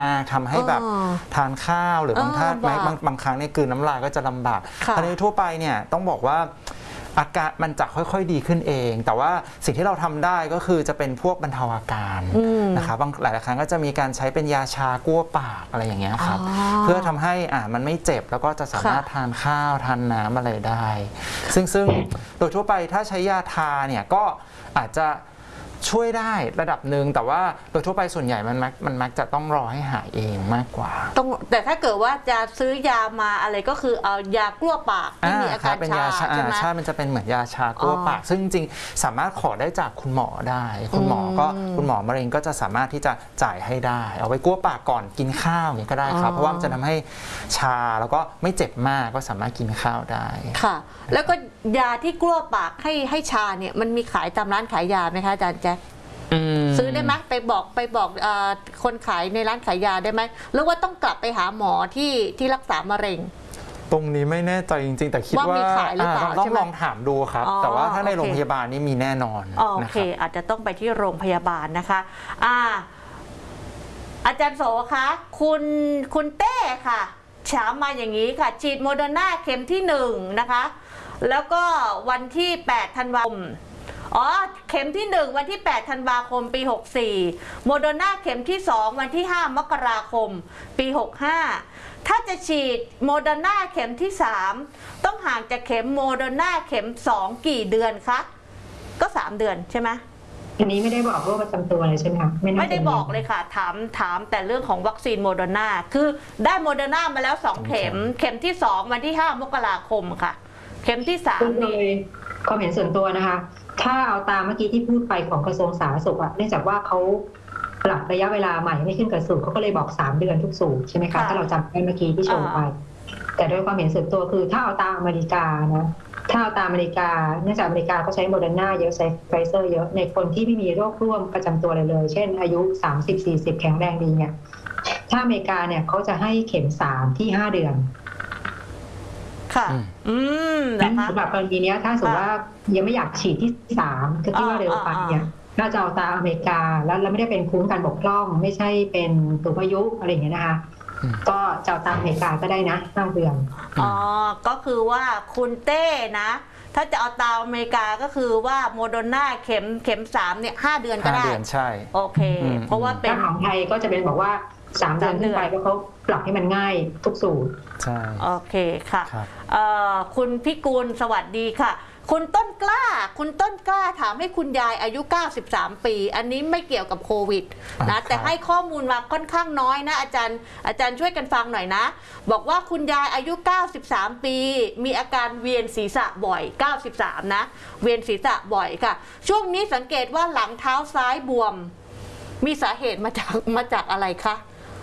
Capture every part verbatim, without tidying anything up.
ทำให้แบบทานข้าวหรือบางท่านบางบางครั้งเนี่ยกลืนน้ำลายก็จะลำบากคราวนี้ทั่วไปเนี่ยต้องบอกว่าอาการมันจะค่อยๆดีขึ้นเองแต่ว่าสิ่งที่เราทำได้ก็คือจะเป็นพวกบรรเทาอาการนะคะบางหลายๆครั้งก็จะมีการใช้เป็นยาชากั้วปากอะไรอย่างเงี้ยครับเพื่อทำให้อ่ามันไม่เจ็บแล้วก็จะสามารถทานข้าวทานน้ำอะไรได้ซึ่งซึ่งโดยทั่วไปถ้าใช้ยาทาเนี่ยก็อาจจะช่วยได้ระดับหนึ่งแต่ว่าโดยทั่วไปส่วนใหญ่มันมักมันมักจะต้องรอให้หายเองมากกว่าต้องแต่ถ้าเกิดว่าจะซื้อยามาอะไรก็คือเอายากลั้วปากที่มีอาการชาใช่ไหมใช่มันจะเป็นเหมือนยาชากั้วปากซึ่งจริงๆสามารถขอได้จากคุณหมอได้คุณหมอก็คุณหมอมะเร็งก็จะสามารถที่จะจ่ายให้ได้เอาไว้กั้วปากก่อนกินข้าวอย่างนี้ก็ได้ครับเพราะว่ามันจะทำให้ชาแล้วก็ไม่เจ็บมากก็สามารถกินข้าวได้ค่ะแล้วก็ยาที่กลั้วปากให้ให้ชาเนี่ยมันมีขายตามร้านขายยาไหมคะอาจารย์แจ๊คซื้อได้ไหมไปบอกไปบอกคนขายในร้านขายยาได้ไหมหรือว่าต้องกลับไปหาหมอที่ที่รักษามะเร็งตรงนี้ไม่แน่ใจจริงๆแต่คิดว่าต้องลองถามดูครับแต่ว่าถ้าในโรงพยาบาลนี่มีแน่นอนโอเคอาจจะต้องไปที่โรงพยาบาลนะคะอ่าอาจารย์โสคะคุณคุณเต้ค่ะถามมาอย่างนี้ค่ะฉีดโมเดอร์นาเข็มที่หนึ่งนะคะแล้วก็วันที่แปดธันวาคมอ๋อเข็มที่หนึ่งวันที่แปดธันวาคมปีหกสี่โมเดอร์นาเข็มที่สองวันที่ห้ามกราคมปีหกห้าถ้าจะฉีดโมเดอร์นาเข็มที่สามต้องห่างจากเข็มโมเดอร์นาเข็มสองกี่เดือนคะก็สามเดือนใช่ไหมอันนี้ไม่ได้บอกโรคประจำตัวเลยใช่ไหมคะไม่ได้บอกเลยค่ะถามถามแต่เรื่องของวัคซีนโมเดอร์นาคือได้โมเดอร์นามาแล้วสองเข็มเข็มที่สองวันที่ห้ามกราคมค่ะเข็มที่สามนี่ความเห็นส่วนตัวนะคะถ้าเอาตามเมื่อกี้ที่พูดไปของกระทรวงสาธารณสุขอะเนื่องจากว่าเขาปรับระยะเวลาใหม่ไม่ขึ้นกระสูตรเขาก็เลยบอกสามเดือนทุกสูตรใช่ไหมคะถ้าเราจำได้เมื่อกี้ที่โชว์ไปแต่โดยความเห็นส่วนตัวคือถ้าเอาตามอเมริกานะถ้าเอาตามอเมริกาเนื่องจากอเมริกาเขาใช้โมเดอร์นาเยอะใช้ไฟเซอร์เยอะในคนที่ไม่มีโรคร่วมประจำตัวเลยเลยเช่นอายุสามสิบ สี่สิบแข็งแรงดีเนี่ยถ้าอเมริกาเนี่ยเขาจะให้เข็มสามที่ห้าเดือนค่ะอืมสำหรับกรณีนี้ถ้าสมมติว่ายังไม่อยากฉีดที่สามก็คิดว่าเร็วไปเนี่ยถ้าจะเอาตามอเมริกาแล้วเราไม่ได้เป็นภูมิคุ้มกันบกพร่องไม่ใช่เป็นตัวอายุอะไรอย่างเงี้ยนะคะก็จะเอาตามอเมริกาก็ได้นะห้าเดือนอ๋อก็คือว่าคุณเต้นะถ้าจะเอาตามอเมริกาก็คือว่าโมเดอร์นาเข็มเข็มสามเนี่ยห้าเดือนก็ได้ห้าเดือนใช่โอเคเพราะว่าเป็นของไทยก็จะเป็นบอกว่าสามเดือนขึ้นไปเพราะเขาปรับให้มันง่ายทุกสูตรใช่โอเคค่ะคุณพิกูลสวัสดีค่ะคุณต้นกล้าคุณต้นกล้าถามให้คุณยายอายุเก้าสิบสามปีอันนี้ไม่เกี่ยวกับโควิดนะแต่ให้ข้อมูลมาค่อนข้างน้อยนะอาจารย์อาจารย์ช่วยกันฟังหน่อยนะบอกว่าคุณยายอายุเก้าสิบสามปีมีอาการเวียนศีรษะบ่อยเก้าสิบสามนะเวียนศีรษะบ่อยค่ะช่วงนี้สังเกตว่าหลังเท้าซ้ายบวมมีสาเหตุมาจากมาจากอะไรคะ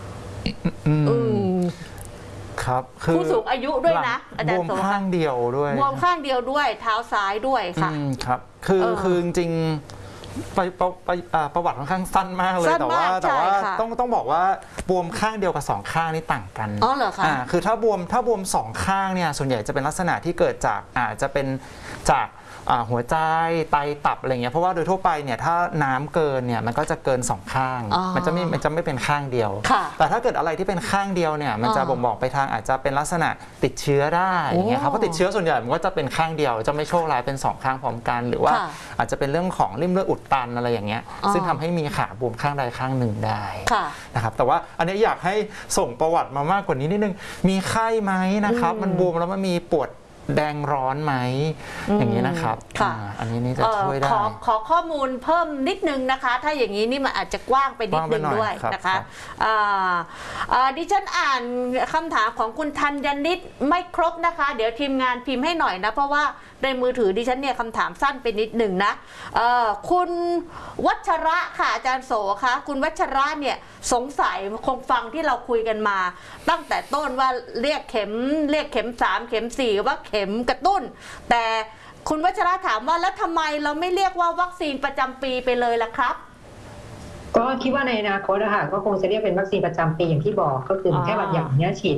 ครับคือผู้สูงอายุด้วยนะอาจารย์บวมข้างเดียวด้วยบวมข้างเดียวด้วยเท้าซ้ายด้วยค่ะครับคือคือจริงไปไปประวัติค่อนข้างสั้นมากเลยแต่ว่าแต่ว่าต้องต้องบอกว่าบวมข้างเดียวกับสองข้างนี่ต่างกันอ๋อเหรอคะคือถ้าบวมถ้าบวมสองข้างเนี่ยส่วนใหญ่จะเป็นลักษณะที่เกิดจากอาจจะเป็นจากหัวใจไตตับอะไรเงี้ยเพราะว่าโดยทั่วไปเนี่ยถ้าน้ำเกินเนี่ยมันก็จะเกินสองข้างมันจะไม่มันจะไม่เป็นข้างเดียวแต่ถ้าเกิดอะไรที่เป็นข้างเดียวเนี่ยมันจะบ่งบอกไปทางอาจจะเป็นลักษณะติดเชื้อได้อย่างเงี้ยครับเพราะติดเชื้อส่วนใหญ่มันก็จะเป็นข้างเดียวจะไม่โชคร้ายเป็นสองข้างพร้อมกันหรือว่าอาจจะเป็นเรื่องของริ่มเลือดอุดตันอะไรอย่างเงี้ยซึ่งทำให้มีขาบวมข้างใดข้างหนึ่งได้นะครับแต่ว่าอันนี้อยากให้ส่งประวัติมามากกว่านี้นิดนึงมีไข้ไหมนะครับมันบวมแล้วมันมีปวดแดงร้อนไหมอย่างนี้นะครับอันนี้นี่จะช่วยได้ขอขอข้อมูลเพิ่มนิดนึงนะคะถ้าอย่างนี้นี่มันอาจจะกว้างไปนิดนึงด้วยนะคะดิฉันอ่านคำถามของคุณธัญนิตไม่ครบนะคะเดี๋ยวทีมงานพิมพ์ให้หน่อยนะเพราะว่าในมือถือดิฉันเนี่ยคำถามสั้นไปนิดหนึ่งนะคุณวัชระค่ะอาจารย์โสคะคุณวัชระเนี่ยสงสัยคงฟังที่เราคุยกันมาตั้งแต่ต้นว่าเรียกเข็มเรียกเข็มสามเข็มสี่ว่าเข็มกระตุ้นแต่คุณวัชระถามว่าแล้วทำไมเราไม่เรียกว่าวัคซีนประจำปีไปเลยล่ะครับก็คิดว่าในอนาคตนะคะก็คงจะเรียกเป็นวัคซีนประจำปีอย่างที่บอกก็คือแค่หวัดใหญ่เนี้ยฉีด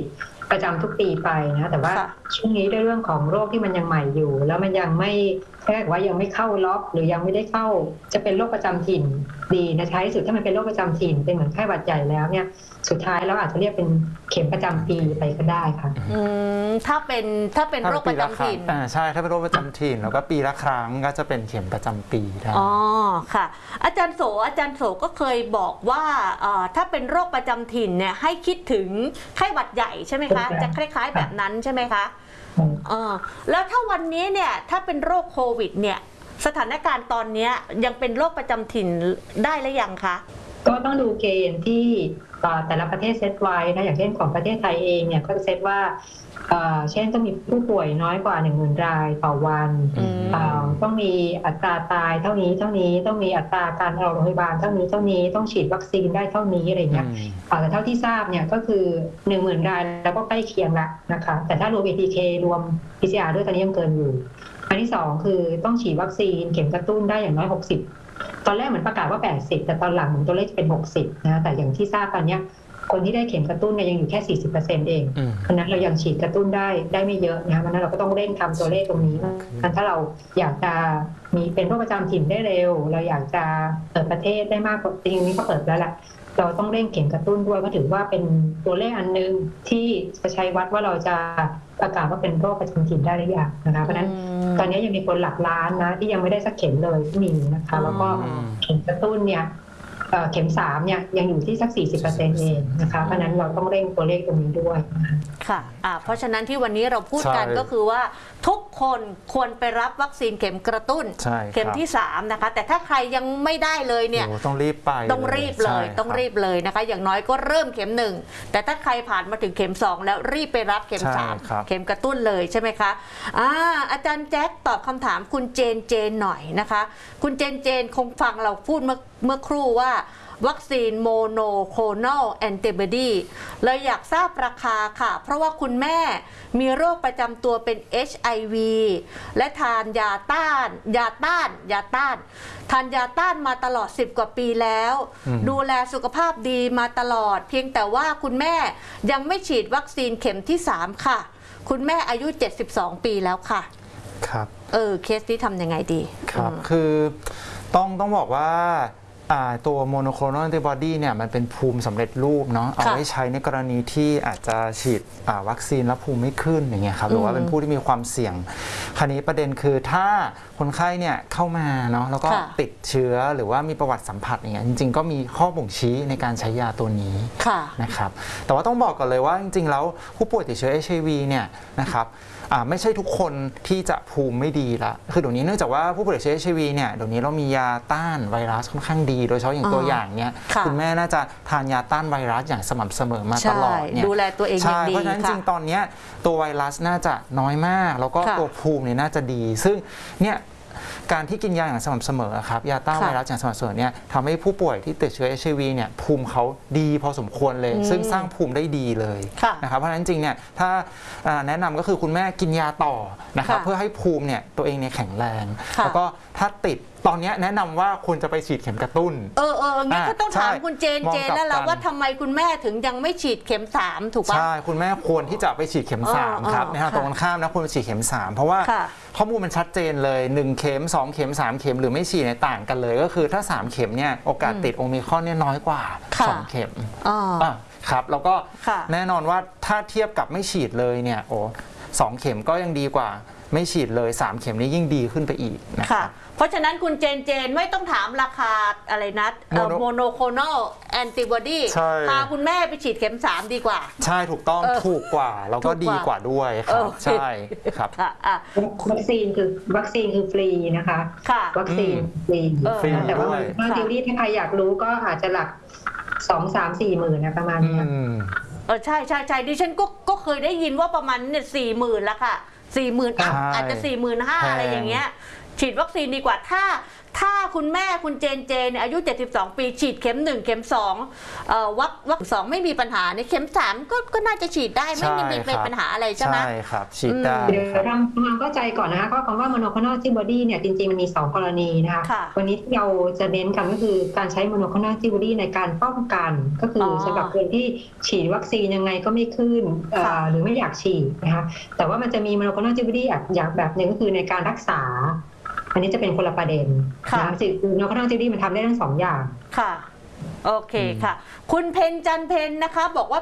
ประจำทุกปีไปนะแต่ว่าช่วงนี้ด้วยเรื่องของโรคที่มันยังใหม่อยู่ แล้วมันยังไม่แค่ว่ายังไม่เข้าล็อกหรือยังไม่ได้เข้าจะเป็นโรคประจำถิ่นดีนะท้ายสุดถ้ามันเป็นโรคประจำถิ่นเป็นเหมือนไข้หวัดใหญ่แล้วเนี่ยสุดท้ายเราอาจจะเรียกเป็นเข็มประจำปีไปก็ได้ค่ะอืมถ้าเป็นถ้าเป็นโรคประจำถิ่นอ่าใช่ถ้าเป็นโรคประจำถิ่นแล้วก็ปีละครั้งก็จะเป็นเข็มประจำปีได้อ๋อค่ะอาจารย์โสอาจารย์โสก็เคยบอกว่าถ้าเป็นโรคประจำถิ่นเนี่ยให้คิดถึงไข้หวัดใหญ่ใช่ไหมคะจะคล้ายๆแบบนั้นใช่ไหมคะอ๋อแล้วถ้าวันนี้เนี่ยถ้าเป็นโรคโควิดเนี่ยสถานการณ์ตอนนี้ยังเป็นโรคประจำถิ่นได้หรือยังคะก็ต้องดูเกณฑ์ที่แต่ละประเทศเซตไว้นะอย่างเช่นของประเทศไทยเองเนี่ยก็จะเซตว่าเช่นต้องมีผู้ป่วยน้อยกว่า หนึ่งหมื่น รายต่อวันต้องมีอัตราตายเท่านี้เท่านี้ต้องมีอัตราการเข้าโรงพยาบาลเท่านี้เท่านี้ต้องฉีดวัคซีนได้เท่านี้อะไรเงี้ยแต่เท่าที่ทราบเนี่ยก็คือ หนึ่งหมื่น รายแล้วก็ใกล้เคียงละนะคะแต่ถ้ารวม เอ ที เค รวม พี ซี อาร์ ด้วยตอนนี้ยังเกินอยู่อันที่สองคือต้องฉีดวัคซีนเข็มกระตุ้นได้อย่างน้อยหกสิบตอนแรกเหมือนประกาศว่าแปดสิบแต่ตอนหลังเหมือนตัวเลขจะเป็นหกสิบนะแต่อย่างที่ทราบตอนนี้คนที่ได้เข็มกระตุ้นเนี่ยยังอยู่แค่ สี่สิบเปอร์เซ็นต์ เองเพราะนั้นเรายังฉีดกระตุ้นได้ได้ไม่เยอะนะเพราะนั้นเราก็ต้องเร่งทำตัวเลขตรงนี้ถ้าเราอยากจะมีเป็นโรคประจำถิ่นได้เร็วเราอยากจะเปิดประเทศได้มากกว่าจริงนี้ก็เปิดแล้วแหละเราต้องเร่งเข็มกระตุ้นด้วยเพราะถือว่าเป็นตัวเลขอันนึงที่จะใช้วัดว่าเราจะประกาศว่าเป็นโรคประจำถิ่นได้หรือยังนะคะเพราะนั้นตอนนี้ยังมีคนหลักล้านนะที่ยังไม่ได้สักเข็มเลยที่มีนะคะแล้วก็เข็มกระตุ้นเนี่ยเข็มสามเนี่ยยังอยู่ที่สัก สี่สิบเปอร์เซ็นต์ เองนะคะเพราะนั้นเราต้องเร่งตัวเลขตรงนี้ด้วยค่ะะเพราะฉะนั้นที่วันนี้เราพูดกันก็คือว่าทุกคนควรไปรับวัคซีนเข็มกระตุ้นเข็มที่สามนะคะแต่ถ้าใครยังไม่ได้เลยเนี่ยต้องรีบไปต้องรีบเลยต้องรีบเลยนะคะอย่างน้อยก็เริ่มเข็มหนึ่งแต่ถ้าใครผ่านมาถึงเข็มสองแล้วรีบไปรับเข็มสามเข็มกระตุ้นเลยใช่ไหมคะอ่าอาจารย์แจ็คตอบคำถามคุณเจนเจนหน่อยนะคะคุณเจนเจนคงฟังเราพูดเมื่อเมื่อครู่ว่าวัคซีนโมโนโคลนอลแอนติบอดีเลยอยากทราบราคาค่ะเพราะว่าคุณแม่มีโรคประจำตัวเป็น เอช ไอ วี และทานยาต้านยาต้านยาต้านทานยาต้านมาตลอดสิบกว่าปีแล้วดูแลสุขภาพดีมาตลอดเพียงแต่ว่าคุณแม่ยังไม่ฉีดวัคซีนเข็มที่สามค่ะคุณแม่อายุเจ็ดสิบสองปีแล้วค่ะครับเออเคสนี้ทำยังไงดีครับคือต้องต้องบอกว่าตัวโมโนโคลนอลแอนติบอดีเนี่ยมันเป็นภูมิสำเร็จรูปเนาะเอาไว้ใช้ในกรณีที่อาจจะฉีดวัคซีนแล้วภูมิไม่ขึ้นอย่างเงี้ยครับหรือว่าเป็นผู้ที่มีความเสี่ยงคราวนี้ประเด็นคือถ้าคนไข้เนี่ยเข้ามาเนาะแล้วก็ติดเชื้อหรือว่ามีประวัติสัมผัสอย่างเงี้ยจริงๆก็มีข้อบ่งชี้ในการใช้ยาตัวนี้นะครับแต่ว่าต้องบอกก่อนเลยว่าจริงๆแล้วผู้ป่วยติดเชื้อ เอช ไอ วี เนี่ยนะครับไม่ใช่ทุกคนที่จะภูมิไม่ดีละคือเดี๋ยวนี้เนื่องจากว่าผู้ป่วยติดเชื้อ เอช ไอ วี เนี่ยเดี๋ยวนี้เรามียาต้านไวรัสค่อนข้างดีโดยเฉพาะอย่างตัวอย่างเนี่ย คุณแม่น่าจะทานยาต้านไวรัสอย่างสม่ำเสมอมาตลอดเนี่ยดูแลตัวเองอย่างดีเพราะฉะนั้นจริงตอนนี้ตัวไวรัสน่าจะน้อยมากแล้วก็ตัวภูมิเนี่ยน่าจะดีซึ่งเนี่ยการที่กินยาอย่างสม่ำเสมอครับยาต้านไวรัสอย่างสม่ำเสมอเนี่ยทำให้ผู้ป่วยที่ติดเชื้อ เอช ไอ วี เนี่ยภูมิเขาดีพอสมควรเลยซึ่งสร้างภูมิได้ดีเลยนะครับเพราะฉะนั้นจริงเนี่ยถ้าแนะนำก็คือคุณแม่กินยาต่อนะครับเพื่อให้ภูมิเนี่ยตัวเองเนี่ยแข็งแรงแล้วก็ถ้าติดตอนนี้แนะนำว่าควรจะไปฉีดเข็มกระตุ้นเออเอองั้นก็ต้องถามคุณเจนเจนแล้วล่ะว่าทำไมคุณแม่ถึงยังไม่ฉีดเข็มสามถูกป่ะใช่คุณแม่ควรที่จะไปฉีดเข็มสามครับนะฮะตรงกันข้ามนะควรไปฉีดเข็มสามเพราะว่าข้อมูลมันชัดเจนเลยหนึ่งเข็มสองเข็มสามเข็มหรือไม่ฉีดเนี่ยต่างกันเลยก็คือถ้าสามเข็มเนี่ยโอกาสติดโอมิครอนเนี่ยน้อยกว่าสองเข็มครับแล้วก็แน่นอนว่าถ้าเทียบกับไม่ฉีดเลยเนี่ยโอ้สองเข็มก็ยังดีกว่าไม่ฉีดเลยสามเข็มนี้ยิ่งดีขึ้นไปอีกนะครับเพราะฉะนั้นคุณเจนเจนไม่ต้องถามราคาอะไรนะโมโนโคลนอลแอนติบอดีพาคุณแม่ไปฉีดเข็มสามดีกว่าใช่ถูกต้องถูกกว่าแล้วก็ดีกว่าด้วยครับใช่ครับวัคซีนคือวัคซีนคือฟรีนะคะวัคซีนฟรีแต่ว่าเมื่อทีนี้ถ้าใครอยากรู้ก็อาจจะหลักสองสามสี่หมื่นนะประมาณนี้เออใช่ใช่ใช่ดิฉันก็ก็เคยได้ยินว่าประมาณเนี่ยสี่หมื่นละค่ะสี่หมื่นอาจจะสี่หมื่นห้าอะไรอย่างเงี้ยฉีดวัคซีนดีกว่าถ้าถ้าคุณแม่คุณเจนเจนอายุเจ็ดสิบสองปีฉีดเข็มหนึ่งเข็มสองเอ่อวัควัคสองไม่มีปัญหาในเข็มสามก็ก็น่าจะฉีดได้ไม่มีเป็นปัญหาอะไรใช่ไหมใช่ครับฉีดได้เดี๋ยวทำความเข้าใจก่อนนะคะก็คำว่า monoclonal antibody เนี่ยจริงๆมันมีสองกรณีนะคะวันนี้ที่เราจะเน้นกันก็คือการใช้ monoclonal antibody ในการป้องกันก็คือสำหรับคนที่ฉีดวัคซีนยังไงก็ไม่ขึ้นหรือไม่อยากฉีดนะคะแต่ว่ามันจะมี monoclonal antibody อย่างแบบหนึ่งก็คือในการรักษาอันนี้จะเป็นคนละประเด็นนะสิคือ monoclonal antibody มันทำได้ทั้งสองอย่างค่ะโอเคค่ะคุณเพนจันเพนนะคะบอกว่า